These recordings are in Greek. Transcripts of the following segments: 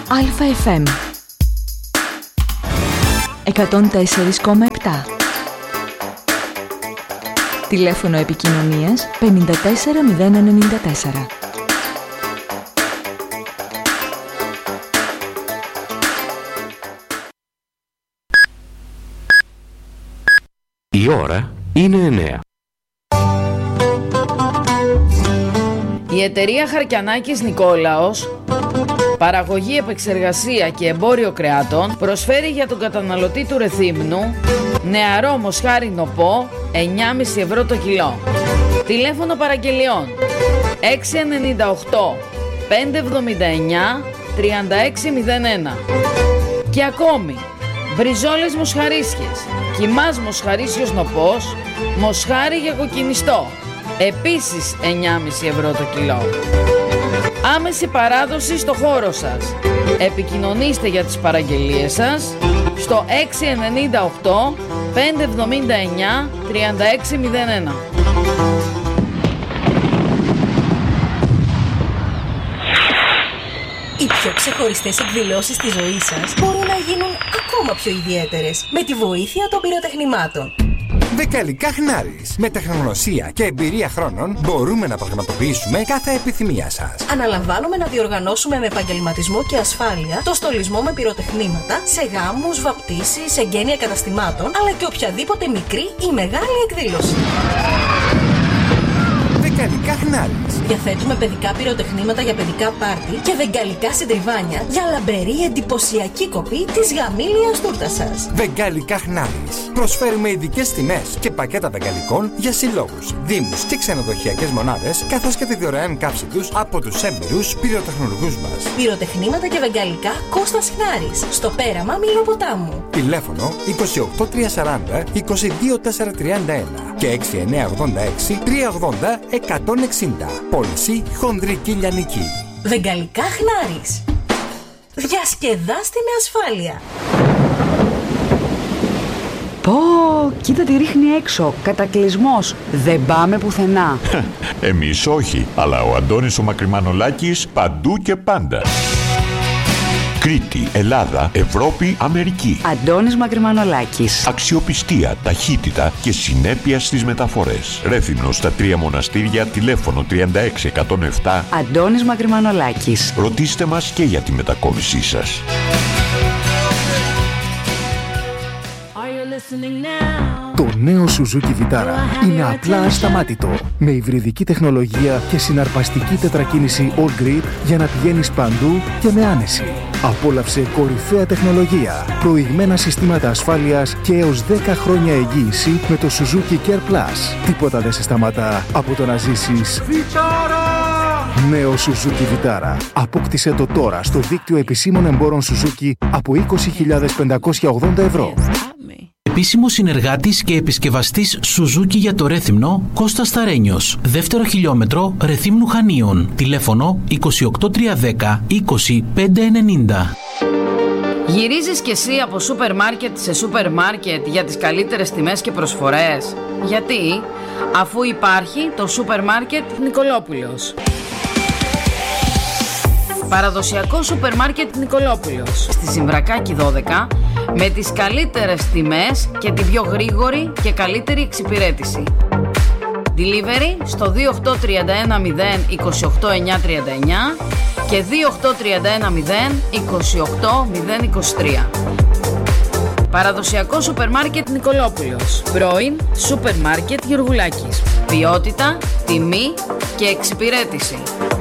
ΑΦΜ 104,7. Τηλέφωνο επικοινωνίας 54094. Η ώρα είναι 9. Η εταιρεία Χαρκιανάκης Νικόλαος, παραγωγή, επεξεργασία και εμπόριο κρεάτων, προσφέρει για τον καταναλωτή του Ρεθύμνου νεαρό μοσχάρι νοπό 9,5 ευρώ το κιλό. Τηλέφωνο παραγγελιών 698 579 3601. Και ακόμη μπριζόλες μοσχαρίσιες, κιμάς μοσχαρίσιος νοπός, μοσχάρι για κοκκινιστό, επίσης 9,5 ευρώ το κιλό. Άμεση παράδοση στο χώρο σας. Επικοινωνήστε για τις παραγγελίες σας στο 698 579 3601. Οι πιο ξεχωριστές εκδηλώσεις της ζωής σας μπορούν να γίνουν ακόμα πιο ιδιαίτερες με τη βοήθεια των πυροτεχνημάτων. Βεγγαλικά Χνάρης. Με τεχνογνωσία και εμπειρία χρόνων μπορούμε να πραγματοποιήσουμε κάθε επιθυμία σας. Αναλαμβάνουμε να διοργανώσουμε με επαγγελματισμό και ασφάλεια το στολισμό με πυροτεχνήματα σε γάμους, βαπτίσεις, εγγένεια καταστημάτων, αλλά και οποιαδήποτε μικρή ή μεγάλη εκδήλωση. Βεγγαλικά Χνάρης. Διαθέτουμε παιδικά πυροτεχνήματα για παιδικά πάρτι και βεγγαλικά συντριβάνια για λαμπερή εντυπωσιακή κοπή της γαμήλιας τούρτας σας. Βεγγαλικά Χνάρης. Προσφέρουμε ειδικές τιμές και πακέτα βεγγαλικών για συλλόγους, δήμους και ξενοδοχειακές μονάδες, καθώς και τη δωρεάν κάψη τους από τους έμπειρους πυροτεχνουργούς μας. Πυροτεχνήματα και βεγγαλικά Κώστας Χνάρης, στο πέραμα Μιλοποτάμου. Τηλέφωνο 28340 22431 και 6986 380 160. Πώληση χονδρική λιανική. Βεγγαλικά Χνάρης. Διασκεδάστε με ασφάλεια. Πω, κοίτα τι ρίχνει έξω. Κατακλυσμός. Δεν πάμε πουθενά. Εμείς όχι, αλλά ο Αντώνης ο Μακρυμανολάκης παντού και πάντα. Κρήτη, Ελλάδα, Ευρώπη, Αμερική. Αντώνης Μακρυμανολάκης. Αξιοπιστία, ταχύτητα και συνέπεια στις μεταφορές. Ρέθυμνος στα 3 μοναστήρια, τηλέφωνο 36107. Αντώνης Μακρυμανολάκης. Ρωτήστε μας και για τη μετακόμισή σας. Το νέο Suzuki Vitara είναι απλά ασταμάτητο. Με υβριδική τεχνολογία και συναρπαστική τετρακίνηση all-grip για να πηγαίνεις παντού και με άνεση. Απόλαυσε κορυφαία τεχνολογία, προηγμένα συστήματα ασφάλειας και έως 10 χρόνια εγγύηση με το Suzuki Care Plus. Τίποτα δεν σε σταματά από το να ζήσεις Vitara! Νέο Suzuki Vitara. Απόκτησε το τώρα στο δίκτυο επισήμων εμπόρων Suzuki από 20.580 ευρώ. Επίσημος συνεργάτης και επισκευαστής Suzuki για το Ρέθυμνο, Κώστας Σταρένιος. Δεύτερο χιλιόμετρο Ρεθύμνου Χανίων. Τηλέφωνο 28310 20590. Γυρίζεις κι εσύ από σούπερ μάρκετ σε σούπερ μάρκετ για τις καλύτερες τιμές και προσφορές? Γιατί? Αφού υπάρχει το σούπερ μάρκετ Νικολόπουλος. Παραδοσιακό σούπερ μάρκετ Νικολόπουλος στη Ζυμβρακάκη 12, με τις καλύτερες τιμές και την πιο γρήγορη και καλύτερη εξυπηρέτηση. Delivery στο 28310 28939 και 28310 28023. Παραδοσιακό σούπερ μάρκετ Νικολόπουλος. Πρώην σούπερ μάρκετ Γεωργουλάκης. Ποιότητα, τιμή και εξυπηρέτηση.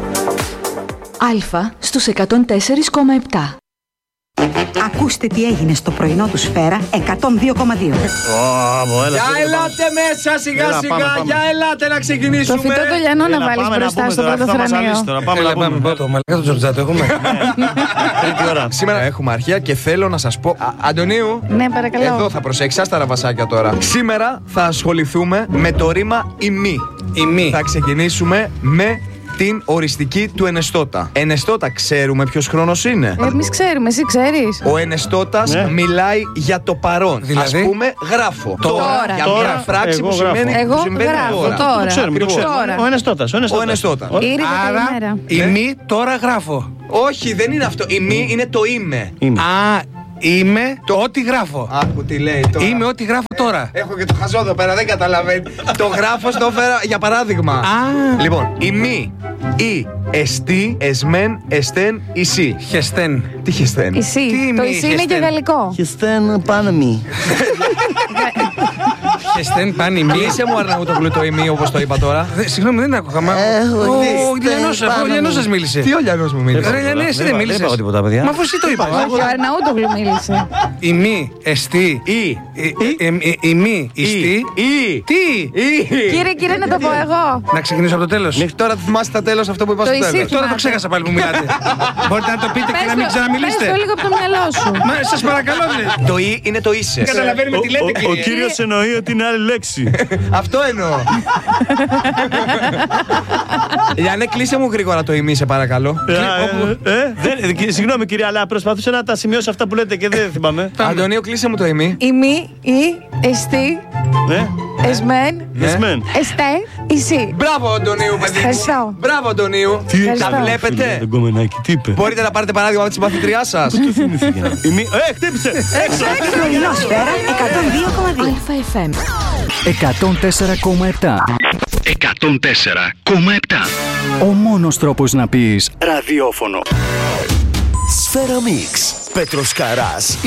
Α στους 104,7. Ακούστε τι έγινε στο πρωινό του Σφαίρα 102,2. Για ελάτε μέσα σιγά σιγά, για ελάτε να ξεκινήσουμε. Το φυτό το λιανό να βάλεις μπροστά στο πρώτο θρανείο. Πάμε πρώτο, μαλακά το Τζορτζάτο έχουμε. Τρίτη ώρα. Σήμερα έχουμε αρχαία και θέλω να σας πω. Αντωνίου. Ναι, παρακαλώ. Εδώ θα προσέξεις τα ραβασάκια τώρα. Σήμερα θα ασχοληθούμε με το ρήμα ημί. Θα ξεκινήσουμε με την οριστική του Ενεστώτα. Ενεστώτα, ξέρουμε ποιος χρόνος είναι? Εμείς ξέρουμε, εσύ ξέρεις? Ο Ενεστώτας μιλάει για το παρόν. Δηλαδή? Ας πούμε, γράφω. Τώρα. Για μια πράξη που σημαίνει τώρα. Το ξέρουμε. Ο Ενεστώτας. Άρα, ημί τώρα γράφω. Όχι, δεν είναι αυτό. Η μη είναι το είμαι. Α, είμαι το ό,τι γράφω. Άκου τι λέει τώρα. Είμαι ό,τι γράφω τώρα. Έχω και το χαζό εδώ πέρα, δεν καταλαβαίνει. Το γράφω στο φέρα για παράδειγμα. Λοιπόν, η μη, η, εστί, εσμέν, εστέν, ισί. Χεστέν. Τι χεστέν? Ισί. Το ισί είναι και γαλλικό. Χεστέν πάνε μη. Χεστέν πάνε μη. Κλείσε μου Αρναούτογλου το ημί όπως το είπα τώρα. Συγγνώμη, δεν άκουγα. Ο Λιανός σας μίλησε. Τι ο Λιανός μου μίλησε? Ρε Λιανέ, εσύ δεν μίλησες. Δεν είπα τίποτα, παιδιά. Μα αφού εσύ το είπα. Όχι, ο Αρναούτογλου μίλησε. Η μη, εστί. Η μη, ιστή. Τι? Κύριε, να το πω εγώ. Να ξεκινήσω από το τέλος. Μέχρι τώρα θυμάστε τα τέλος αυτό που είπα στο τέλος. Τώρα το ξέχασα πάλι που μιλάτε. Μπορείτε να το πείτε και να μην ξαναμιλήσετε. Πες το λίγο από το μυαλό σου. Μα σας παρακαλώ. Το ή είναι το είσαι. Καταλαβαίνουμε τι λέτε, κύριε. Ο κύριος εννοεί ότι είναι άλλη λέξη. Αυτό εννοώ. Γιάννε, κλείσε μου γρήγορα το ημί, σε παρακαλώ. Συγγνώμη κύριε, αλλά προσπαθούσα να τα σημειώσω αυτά που λέτε και δεν θυμάμαι. Αντωνίου, κλείσε μου το ημί. Ημί, η, εστί, εσμέν, εστέ, ισί. Μπράβο, Αντωνίου, παιδί. Ευχαριστώ. Μπράβο, Αντωνίου. Τα βλέπετε? Μπορείτε να πάρετε παράδειγμα από τη συμπαθητριά σας. Χτύπησε! Έξω! Πρωινό Σφαίρα 102,2. ΑΕΦΜ 104,7. 104,7. Ο μόνος τρόπος να πεις ραδιόφωνο. Σφαίρα Μίξ. Πέτρος Καράς.